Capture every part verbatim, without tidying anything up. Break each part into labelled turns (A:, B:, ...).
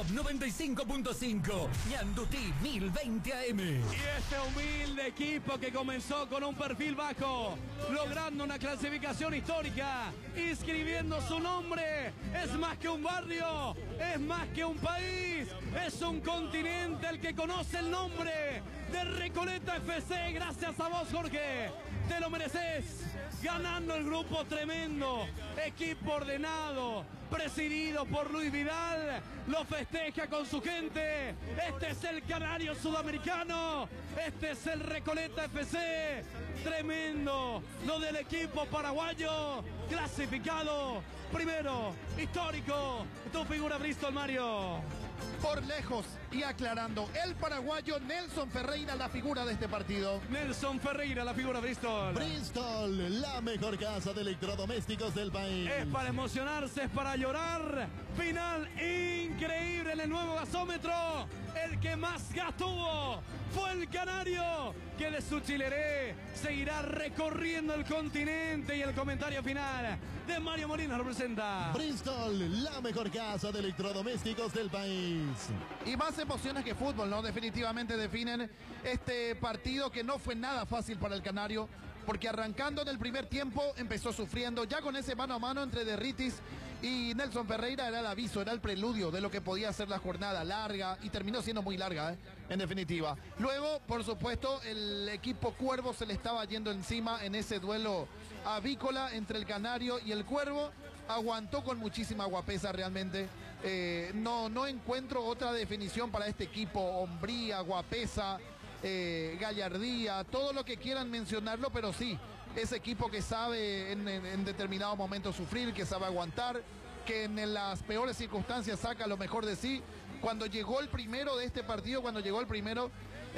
A: Top noventa y cinco punto cinco, Ñandutí mil veinte A M.
B: Y este humilde equipo que comenzó con un perfil bajo, logrando una clasificación histórica, inscribiendo su nombre, es más que un barrio, es más que un país, es un continente el que conoce el nombre de Recoleta F C. Gracias a vos, Jorge, te lo mereces, ganando el grupo tremendo, equipo ordenado, presidido por Luis Vidal, lo festeja con su gente. Este es el Canario Sudamericano, este es el Recoleta F C, tremendo lo del equipo paraguayo, clasificado primero, histórico, tu figura Bristol, Mario.
C: Por lejos y aclarando, el paraguayo Nelson Ferreira, la figura de este partido.
B: Nelson Ferreira, la figura Bristol.
D: Bristol, la mejor casa de electrodomésticos del país.
B: Es para emocionarse, es para llorar. Final increíble en el nuevo gasómetro. El que más gas tuvo fue el canario, que de su chileré seguirá recorriendo el continente. Y el comentario final de Mario Molina lo presenta.
D: Bristol, la mejor casa de electrodomésticos del país.
C: Y más emociones que fútbol, ¿no? Definitivamente definen este partido, que no fue nada fácil para el canario, porque arrancando en el primer tiempo empezó sufriendo, ya con ese mano a mano entre Derritis y Nelson Ferreira era el aviso, era el preludio de lo que podía ser la jornada larga, y terminó siendo muy larga, ¿eh? En definitiva. Luego, por supuesto, el equipo Cuervo se le estaba yendo encima en ese duelo avícola entre el canario y el Cuervo. Aguantó con muchísima guapesa realmente. Eh, no, no encuentro otra definición para este equipo. Hombría, guapesa, eh, gallardía, todo lo que quieran mencionarlo, pero sí, ese equipo que sabe en, en, en determinados momentos sufrir, que sabe aguantar, que en las peores circunstancias saca lo mejor de sí. Cuando llegó el primero de este partido, cuando llegó el primero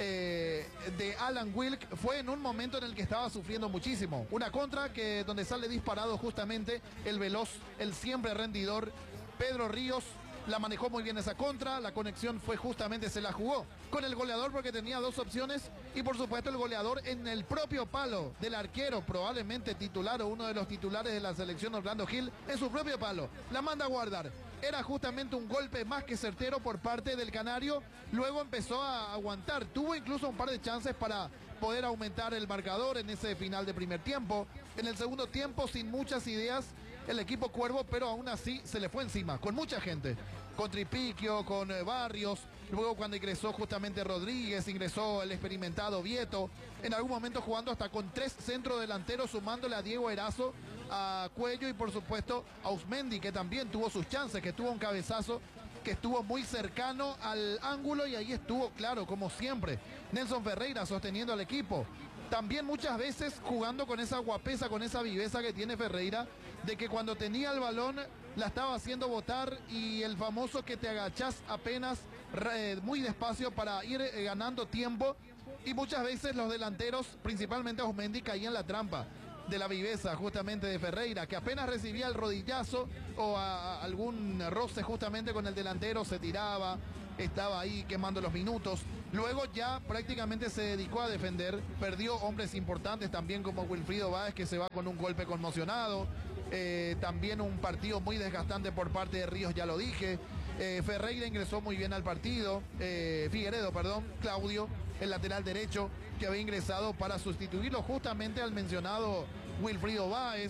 C: eh, de Alan Wilk, fue en un momento en el que estaba sufriendo muchísimo. Una contra que donde sale disparado justamente el veloz, el siempre rendidor Pedro Ríos. La manejó muy bien esa contra, la conexión fue justamente, se la jugó con el goleador porque tenía dos opciones, y por supuesto el goleador en el propio palo del arquero, probablemente titular o uno de los titulares de la selección Orlando Gil, en su propio palo, la manda a guardar. Era justamente un golpe más que certero por parte del canario. Luego empezó a aguantar, tuvo incluso un par de chances para poder aumentar el marcador en ese final de primer tiempo. En el segundo tiempo, sin muchas ideas el equipo Cuervo, pero aún así se le fue encima, con mucha gente, con Tripiquio, con eh, Barrios. Luego cuando ingresó justamente Rodríguez, ingresó el experimentado Vieto, en algún momento jugando hasta con tres centrodelanteros, sumándole a Diego Erazo, a Cuello y por supuesto a Usmendi, que también tuvo sus chances, que tuvo un cabezazo, que estuvo muy cercano al ángulo, y ahí estuvo, claro, como siempre, Nelson Ferreira sosteniendo al equipo. También muchas veces jugando con esa guapesa, con esa viveza que tiene Ferreira, de que cuando tenía el balón la estaba haciendo botar, y el famoso que te agachás apenas eh, muy despacio para ir eh, ganando tiempo, y muchas veces los delanteros, principalmente Osmendi, caían en la trampa de la viveza justamente de Ferreira, que apenas recibía el rodillazo o a, a algún roce justamente con el delantero, se tiraba, estaba ahí quemando los minutos. Luego ya prácticamente se dedicó a defender, perdió hombres importantes también como Wilfrido Báez, que se va con un golpe conmocionado. Eh, también un partido muy desgastante por parte de Ríos, ya lo dije. Eh, Ferreira ingresó muy bien al partido, eh, Figueredo, perdón, Claudio, el lateral derecho, que había ingresado para sustituirlo justamente al mencionado Wilfrido Báez.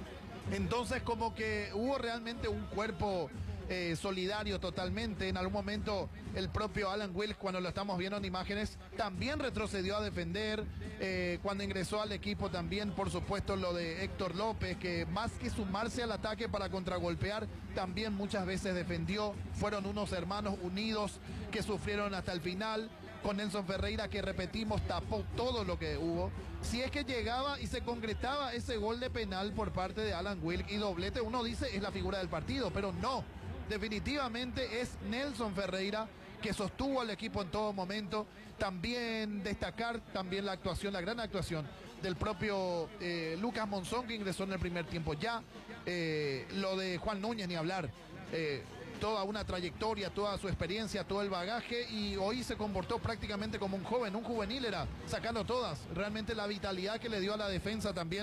C: Entonces como que hubo realmente un cuerpo eh, solidario totalmente. En algún momento el propio Alan Wilk, cuando lo estamos viendo en imágenes, también retrocedió a defender. Eh, cuando ingresó al equipo también, por supuesto, lo de Héctor López, que más que sumarse al ataque para contragolpear, también muchas veces defendió. Fueron unos hermanos unidos que sufrieron hasta el final, con Nelson Ferreira, que repetimos, tapó todo lo que hubo. Si es que llegaba y se concretaba ese gol de penal por parte de Alan Wilk y doblete, uno dice es la figura del partido, pero no, definitivamente es Nelson Ferreira, que sostuvo al equipo en todo momento. También destacar también la actuación, la gran actuación del propio eh, Lucas Monzón, que ingresó en el primer tiempo ya. Eh, lo de Juan Núñez, ni hablar. Eh, toda una trayectoria, toda su experiencia, todo el bagaje, y hoy se comportó prácticamente como un joven, un juvenil era, sacando todas. Realmente la vitalidad que le dio a la defensa también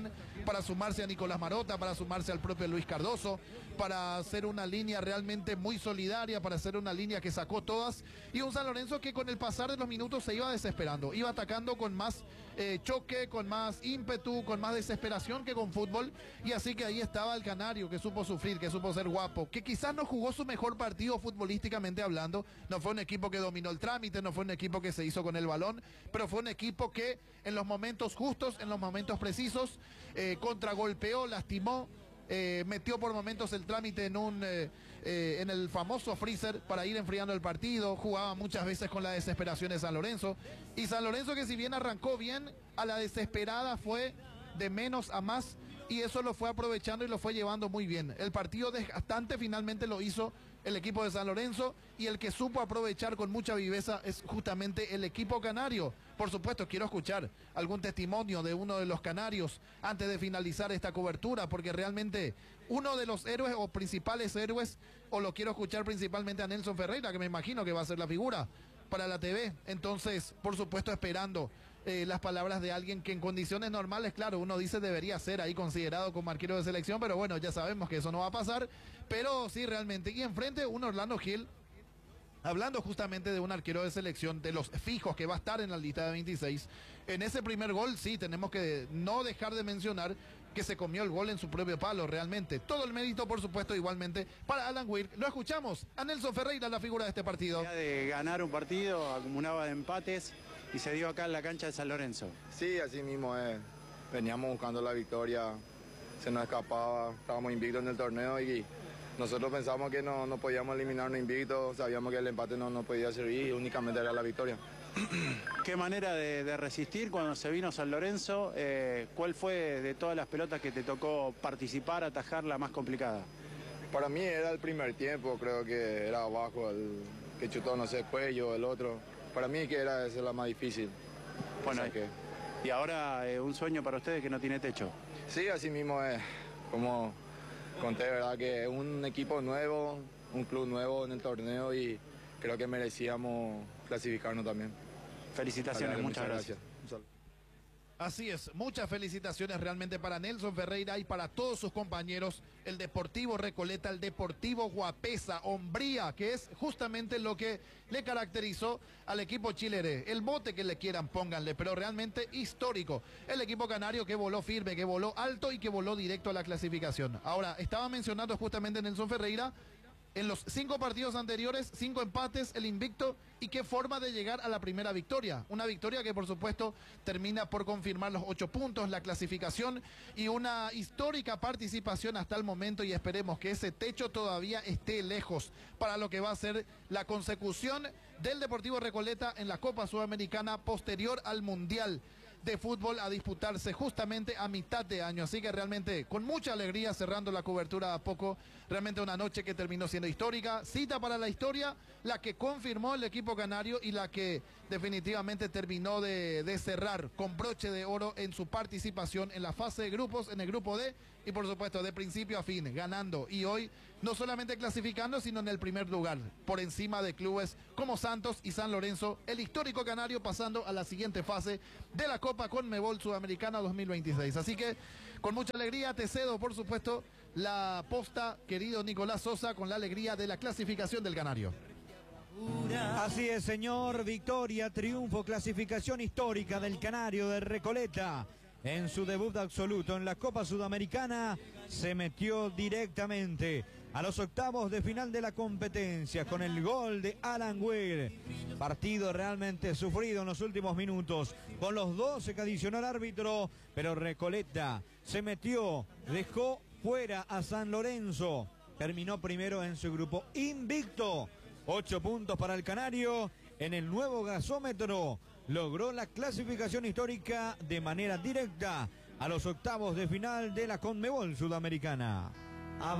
C: para sumarse a Nicolás Marota, para sumarse al propio Luis Cardoso, para hacer una línea realmente muy solidaria, para hacer una línea que sacó todas, y un San Lorenzo que con el pasar de los minutos se iba desesperando, iba atacando con más eh, choque, con más ímpetu, con más desesperación que con fútbol, y así que ahí estaba el Canario, que supo sufrir, que supo ser guapo, que quizás no jugó su mejor partido futbolísticamente hablando, no fue un equipo que dominó el trámite, no fue un equipo que se hizo con el balón, pero fue un equipo que en los momentos justos, en los momentos precisos, eh, contragolpeó, lastimó, eh, metió por momentos el trámite en un eh, eh, en el famoso freezer para ir enfriando el partido, jugaba muchas veces con la desesperación de San Lorenzo, y San Lorenzo que si bien arrancó bien, a la desesperada fue de menos a más, y eso lo fue aprovechando y lo fue llevando muy bien. El partido desgastante finalmente lo hizo el equipo de San Lorenzo, y el que supo aprovechar con mucha viveza es justamente el equipo canario. Por supuesto, quiero escuchar algún testimonio de uno de los canarios antes de finalizar esta cobertura, porque realmente uno de los héroes o principales héroes, o lo quiero escuchar principalmente a Nelson Ferreira, que me imagino que va a ser la figura para la T V. Entonces, por supuesto, esperando Eh, las palabras de alguien que en condiciones normales, claro, uno dice debería ser ahí considerado como arquero de selección, pero bueno, ya sabemos que eso no va a pasar, pero sí realmente. Y enfrente un Orlando Gil, hablando justamente de un arquero de selección, de los fijos que va a estar en la lista de veintiséis, en ese primer gol sí tenemos que no dejar de mencionar que se comió el gol en su propio palo, realmente. Todo el mérito, por supuesto, igualmente para Alan Weir. Lo escuchamos a Nelson Ferreira, la figura de este partido.
E: De ganar un partido, acumulaba de empates y se dio acá en la cancha de San Lorenzo.
F: Sí, así mismo es. Veníamos buscando la victoria, se nos escapaba, estábamos invictos en el torneo y nosotros pensamos que no, no podíamos eliminarnos invictos, sabíamos que el empate no nos podía servir y únicamente era la victoria.
E: ¿Qué manera de, de resistir cuando se vino San Lorenzo? Eh, ¿Cuál fue de todas las pelotas que te tocó participar, atajar, la más complicada?
F: Para mí era el primer tiempo, creo que era abajo, el que chutó, no sé, cuello, el otro. Para mí que era esa la más difícil.
E: Bueno,
F: o sea que...
E: y ahora eh, un sueño para ustedes que no tiene techo.
F: Sí, así mismo es, como conté, ¿verdad? Que es un equipo nuevo, un club nuevo en el torneo y creo que merecíamos clasificarnos también.
E: Felicitaciones,
F: Dale,
E: muchas, muchas gracias.
F: gracias.
C: Así es, muchas felicitaciones realmente para Nelson Ferreira y para todos sus compañeros, el Deportivo Recoleta, el Deportivo Guapesa, hombría, que es justamente lo que le caracterizó al equipo chilere. El bote que le quieran, pónganle, pero realmente histórico. El equipo canario que voló firme, que voló alto y que voló directo a la clasificación. Ahora, estaba mencionando justamente Nelson Ferreira, en los cinco partidos anteriores, cinco empates, el invicto, y qué forma de llegar a la primera victoria. Una victoria que por supuesto termina por confirmar los ocho puntos, la clasificación y una histórica participación hasta el momento, y esperemos que ese techo todavía esté lejos para lo que va a ser la consecución del Deportivo Recoleta en la Copa Sudamericana posterior al Mundial de Fútbol a disputarse justamente a mitad de año. Así que realmente con mucha alegría cerrando la cobertura a poco, realmente una noche que terminó siendo histórica, cita para la historia, la que confirmó el equipo canario y la que definitivamente terminó de, de cerrar con broche de oro en su participación en la fase de grupos, en el grupo D, y por supuesto de principio a fin, ganando, y hoy no solamente clasificando, sino en el primer lugar, por encima de clubes como Santos y San Lorenzo, el histórico canario pasando a la siguiente fase de la Copa Conmebol Sudamericana dos mil veintiséis. Así que con mucha alegría te cedo, por supuesto, la posta, querido Nicolás Sosa, con la alegría de la clasificación del canario.
G: Así es, señor, victoria, triunfo, clasificación histórica del canario de Recoleta. En su debut absoluto en la Copa Sudamericana se metió directamente a los octavos de final de la competencia con el gol de Alan Weir. Partido realmente sufrido en los últimos minutos con los doce que adicionó el árbitro, pero Recoleta se metió, dejó fuera a San Lorenzo. Terminó primero en su grupo invicto. Ocho puntos para el canario en el nuevo gasómetro. Logró la clasificación histórica de manera directa a los octavos de final de la Conmebol Sudamericana.